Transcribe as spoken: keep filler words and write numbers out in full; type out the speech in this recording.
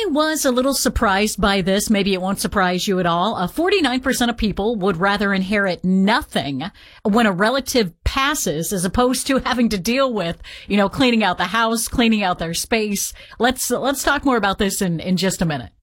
was a little surprised by this. Maybe it won't surprise you at all. Uh, forty-nine percent of people would rather inherit nothing when a relative passes as opposed to having to deal with, you know, cleaning out the house, cleaning out their space. Let's, let's talk more about this in, in just a minute.